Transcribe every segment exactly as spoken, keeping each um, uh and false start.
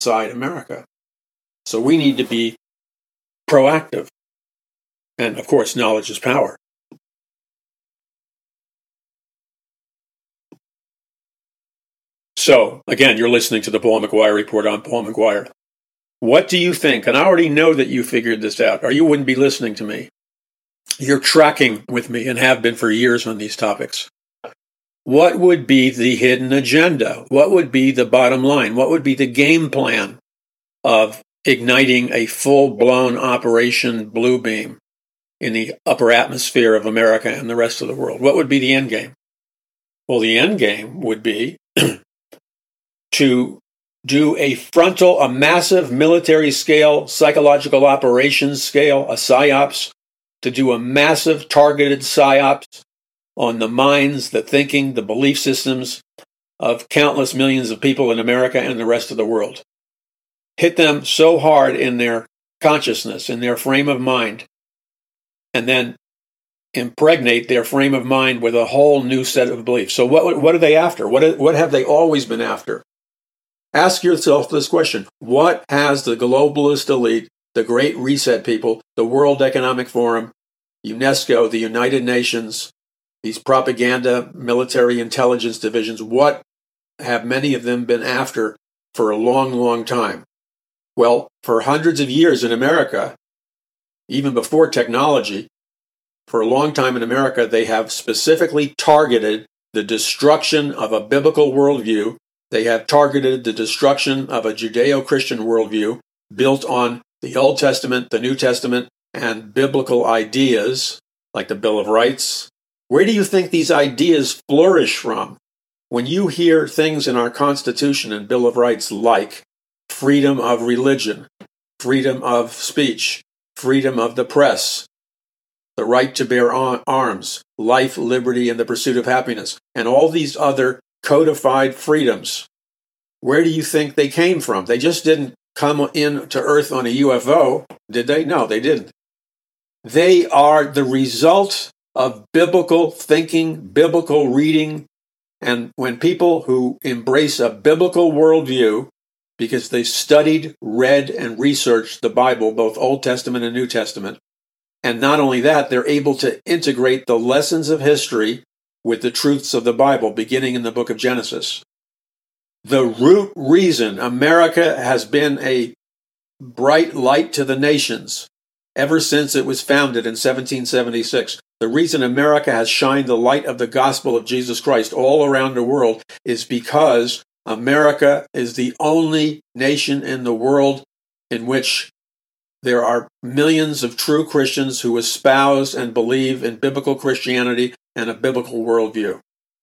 outside America. So we need to be proactive. And of course, knowledge is power. So, again, you're listening to the Paul McGuire Report. I'm Paul McGuire. What do you think? And I already know that you figured this out, or you wouldn't be listening to me. You're tracking with me and have been for years on these topics. What would be the hidden agenda? What would be the bottom line? What would be the game plan of igniting a full-blown Operation Bluebeam in the upper atmosphere of America and the rest of the world? What would be the end game? Well, the end game would be to do a frontal, a massive military-scale, psychological operations scale, a PSYOPs, to do a massive targeted PSYOPs on the minds, the thinking, the belief systems of countless millions of people in America and the rest of the world. Hit them so hard in their consciousness, in their frame of mind, and then impregnate their frame of mind with a whole new set of beliefs. So what, what are they after? What, what have they always been after? Ask yourself this question. What has the globalist elite, the Great Reset people, the World Economic Forum, UNESCO, the United Nations, these propaganda, military intelligence divisions, what have many of them been after for a long, long time? Well, for hundreds of years in America, even before technology, for a long time in America, they have specifically targeted the destruction of a biblical worldview. They have targeted the destruction of a Judeo-Christian worldview built on the Old Testament, the New Testament, and biblical ideas like the Bill of Rights. Where do you think these ideas flourish from? When you hear things in our Constitution and Bill of Rights like freedom of religion, freedom of speech, freedom of the press, the right to bear arms, life, liberty, and the pursuit of happiness, and all these other codified freedoms, where do you think they came from? They just didn't come in to Earth on a U F O, did they? No, they didn't. They are the result of biblical thinking, biblical reading, and when people who embrace a biblical worldview, because they studied, read, and researched the Bible, both Old Testament and New Testament, and not only that, they're able to integrate the lessons of history with the truths of the Bible, beginning in the book of Genesis. The root reason America has been a bright light to the nations ever since it was founded in seventeen seventy-six, the reason America has shined the light of the gospel of Jesus Christ all around the world is because America is the only nation in the world in which there are millions of true Christians who espouse and believe in biblical Christianity and a biblical worldview.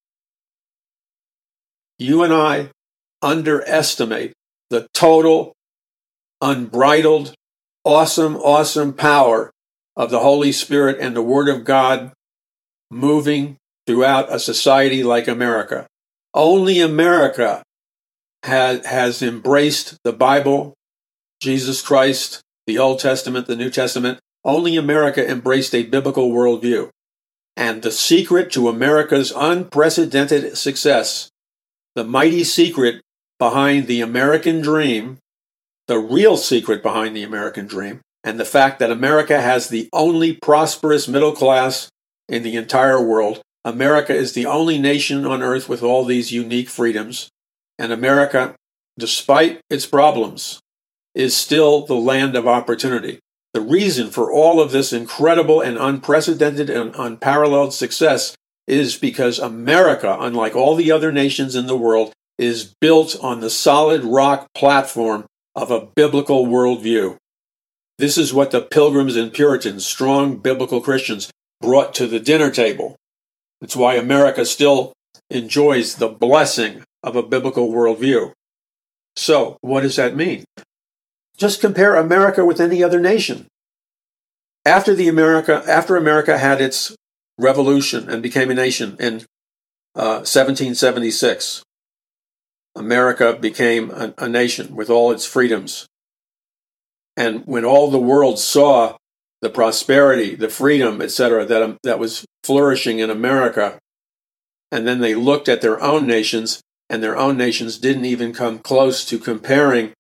You and I underestimate the total, unbridled, awesome, awesome power of the Holy Spirit and the Word of God moving throughout a society like America. Only America has, has embraced the Bible, Jesus Christ, the Old Testament, the New Testament. Only America embraced a biblical worldview. And the secret to America's unprecedented success, the mighty secret behind the American dream, the real secret behind the American dream, and the fact that America has the only prosperous middle class in the entire world. America is the only nation on earth with all these unique freedoms. And America, despite its problems, is still the land of opportunity. The reason for all of this incredible and unprecedented and unparalleled success is because America, unlike all the other nations in the world, is built on the solid rock platform of a biblical worldview. This is what the Pilgrims and Puritans, strong biblical Christians, brought to the dinner table. It's why America still enjoys the blessing of a biblical worldview. So, what does that mean? Just compare America with any other nation. After the America, after America had its revolution and became a nation in uh, seventeen seventy-six, America became a, a nation with all its freedoms. And when all the world saw the prosperity, the freedom, et cetera, that, um, that was flourishing in America, and then they looked at their own nations, and their own nations didn't even come close to comparing